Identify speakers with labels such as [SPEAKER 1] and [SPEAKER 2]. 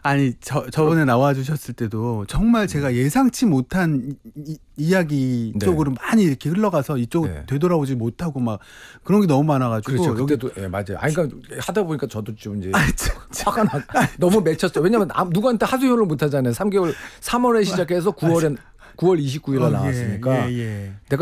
[SPEAKER 1] 아니 저번에 나와 주셨을 때도 정말 제가 예상치 못한 이야기
[SPEAKER 2] 네.
[SPEAKER 1] 쪽으로 많이 이렇게 흘러가서 이쪽
[SPEAKER 2] 네.
[SPEAKER 1] 되돌아오지 못하고 막 그런 게 너무 많아가지고.
[SPEAKER 2] 그렇죠. 그때도 예, 맞아요. 아니 그러니까 하다 보니까 저도 좀 이제
[SPEAKER 1] 참.
[SPEAKER 2] 화가 나. 너무 맺혔죠. 왜냐면 누구한테 하소연을 못 하잖아요. 3개월 3월에 시작해서 9월 29일에 나왔으니까
[SPEAKER 1] 예.
[SPEAKER 2] 내가